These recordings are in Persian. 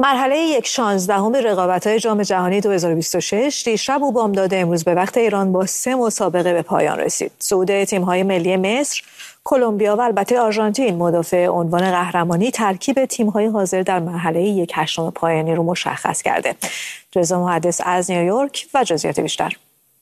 مرحله 1/16 رقابت‌های جام جهانی 2026 دیشب و بامداد امروز به وقت ایران با 3 مسابقه به پایان رسید. صعود تیم‌های ملی مصر، کلمبیا و البته آرژانتین مدافع عنوان قهرمانی ترکیب تیم‌های حاضر در مرحله 1/8 پایانی رو مشخص کرده. رضا محدث از نیویورک و جزئیات بیشتر.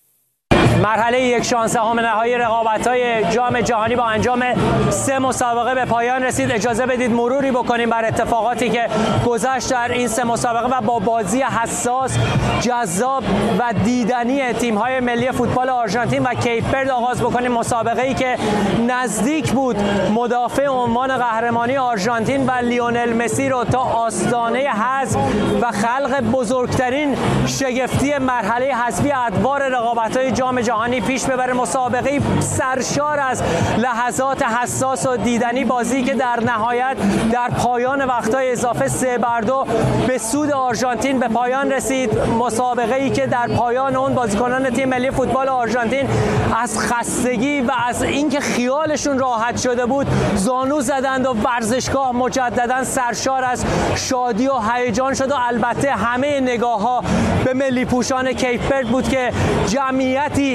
مرحله 1/16 نهایی رقابت‌های جام جهانی با انجام 3 مسابقه به پایان رسید. اجازه بدید مروری بکنیم بر اتفاقاتی که گذشت در این 3 مسابقه و با بازی حساس، جذاب و دیدنی تیم‌های ملی فوتبال آرژانتین و کیپ ورد آغاز بکنیم. مسابقه‌ای که نزدیک بود مدافع عنوان قهرمانی آرژانتین و لیونل مسی رو تا آستانه حذف و خلق بزرگترین شگفتی مرحله حذفی ادوار رقابت‌های جام جهانی پیش ببره. مسابقه سرشار از لحظات حساس و دیدنی، بازی که در نهایت در پایان وقت‌های اضافه 3-2 به سود آرژانتین به پایان رسید. مسابقه‌ای که در پایان اون بازیکنان تیم ملی فوتبال آرژانتین از خستگی و از اینکه خیالشون راحت شده بود زانو زدند و ورزشگاه مجددا سرشار از شادی و هیجان شد و البته همه نگاه‌ها به ملی پوشان کیپ ورد بود که جمعیتی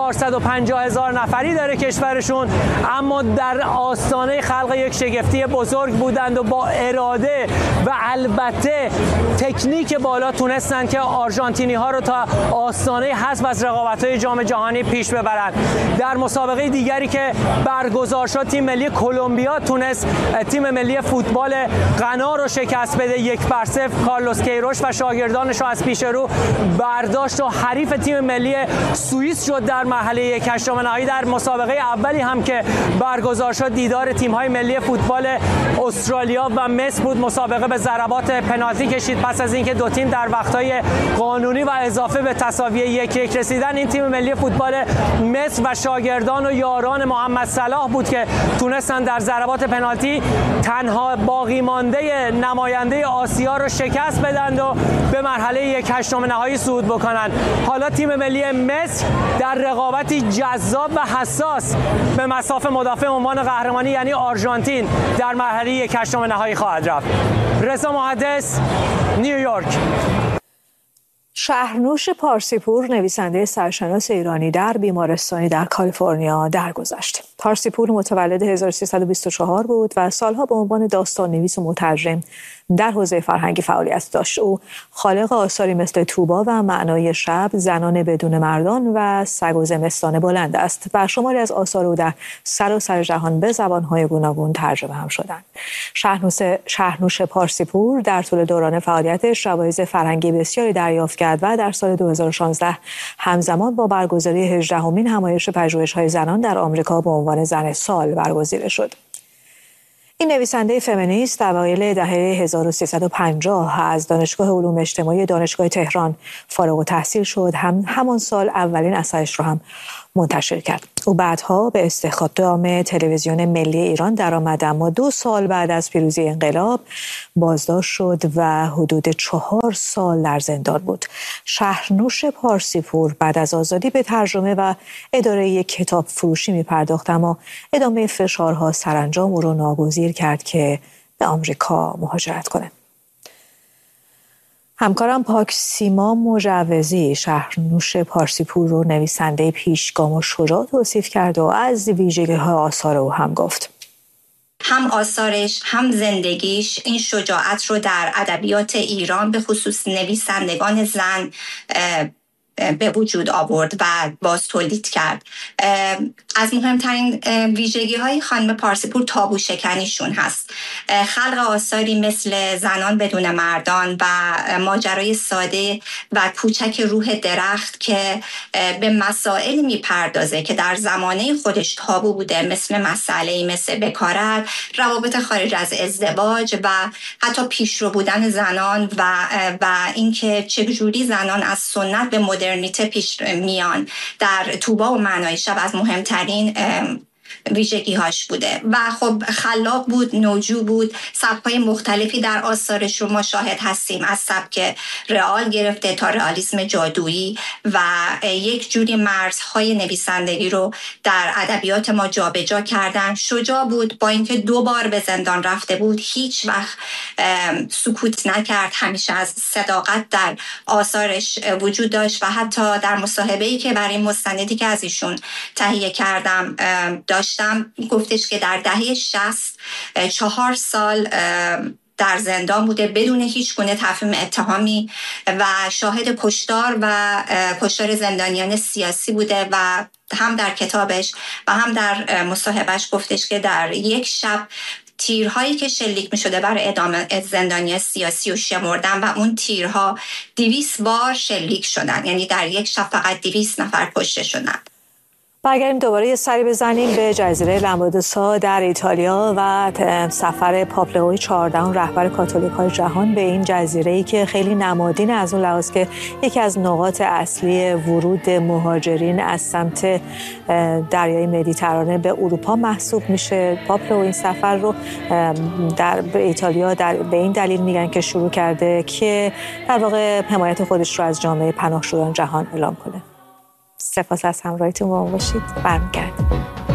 450,000 نفری داره کشورشون، اما در آستانه خلق یک شگفتی بزرگ بودند و با اراده و البته تکنیک بالا تونستند که آرژانتینی ها رو تا آستانه حذف از رقابت‌های جام جهانی پیش ببرند. در مسابقه دیگری که برگزار شد تیم ملی کلمبیا تونست تیم ملی فوتبال غنا رو شکست بده. 1-0 کارلوس کیروش و شاگردانش رو از پیش رو برداشت و حریف تیم ملی سوئیس شد در مرحله 1/8 نهایی. در مسابقه اولی هم که برگزار شد دیدار تیم‌های ملی فوتبال استرالیا و مصر بود. مسابقه به ضربات پنالتی کشید پس از اینکه دو تیم در وقت‌های قانونی و اضافه به تساوی 1-1 رسیدن. این تیم ملی فوتبال مصر و شاگردان و یاران محمد صلاح بود که تونستن در ضربات پنالتی تنها باقی مانده نماینده آسیا رو شکست بدن و به مرحله 1/8 نهایی صعود بکنن. حالا تیم ملی مصر در رقابتی جذاب و حساس به مصاف مدافع عنوان قهرمانی یعنی آرژانتین در مرحله 1/8 نهایی خواهد رفت. رضا محدث، نیویورک. شهرنوش پارسیپور نویسنده سرشناس ایرانی در بیمارستانی در کالیفرنیا درگذشت. پارسیپور متولد 1324 بود و سالها به عنوان داستان‌نویس و مترجم در حوزه فرهنگی فعالیت داشت. او خالق آثاری مثل طوبا و معنای شب، زنان بدون مردان و سگ و زمستان بلند است و شماری از آثار او در سراسر جهان به زبان‌های گوناگون ترجمه هم شدند. شهرنوش پارسیپور در طول دوران فعالیتش جوایز فرهنگی بسیاری دریافت کرد و در سال 2016 همزمان با برگزاری 18مین همایش پژوهش‌های زنان در آمریکا به عنوان زن سال برگزیده شد. این نویسنده فمینیست در اوایل دهه 1350 از دانشگاه علوم اجتماعی دانشگاه تهران فارغ التحصیل شد. همان سال اولین اثرش را هم منتشر کرد. او بعدها به استخدام تلویزیون ملی ایران درآمد، اما 2 سال بعد از پیروزی انقلاب بازداشت شد و حدود 4 سال در زندان بود. شهرنوش پارسیپور بعد از آزادی به ترجمه و اداره یک کتاب فروشی می پرداخت، اما ادامه فشارها سرانجام او را ناگزیر کرد که به آمریکا مهاجرت کند. همکارم پاکسیما مجوزی شهرنوش پارسیپور رو نویسنده پیشگام و شجاع توصیف کرد و از ویژگی‌های آثار او هم گفت. هم آثارش هم زندگیش این شجاعت رو در ادبیات ایران به خصوص نویسندگان زن به وجود آورد و باز تولید کرد. از مهمترین ویژگی های خانم پارسیپور تابو شکنیشون هست. خلق آثاری مثل زنان بدون مردان و ماجرای ساده و کوچک روح درخت که به مسائل میپردازه که در زمانه خودش تابو بوده، مثل بکارت، روابط خارج از ازدواج و حتی پیشرو بودن زنان و اینکه چجوری زنان از سنت به مدرنیته پیش میان. در طوبا و معنای شب از مهمترین ویژگی‌هاش بوده و خب خلاق بود، نوجو بود، سبک‌های مختلفی در آثارش رو ما شاهد هستیم، از سبک رئال گرفته تا رئالیسم جادویی و یک جوری مرزهای نویسندگی رو در ادبیات ما جابجا کردن. شجاع بود، با اینکه 2 بار به زندان رفته بود هیچ وقت سکوت نکرد، همیشه از صداقت در آثارش وجود داشت و حتی در مصاحبه‌ای که برای مستندی که از ایشون تهیه کردم داشتم گفتش که در دهه 60 4 سال در زندان بوده بدون هیچ گونه تفهیم اتهامی و شاهد کشتار و کشتار زندانیان سیاسی بوده و هم در کتابش و هم در مصاحبهش گفتش که در یک شب تیرهایی که شلیک می شده برای اعدام زندانی سیاسی و شمردن و اون تیرها 200 بار شلیک شدن، یعنی در یک شب فقط 200 نفر کشته شدن. برگردیم دوباره یه سری بزنیم به جزیره لامپدوسا در ایتالیا و سفر پاپ لئو 14 رهبر کاتولیک‌های جهان به این جزیره‌ای که خیلی نمادین از اون لحاظ که یکی از نقاط اصلی ورود مهاجرین از سمت دریای مدیترانه به اروپا محسوب میشه. پاپ لئو این سفر رو در ایتالیا به این دلیل میگن که شروع کرده که در واقع حمایت خودش رو از جامعه پناهجویان جهان اعلام کنه. سپاس از همراهیتون با ما باشید. برمیگردیم.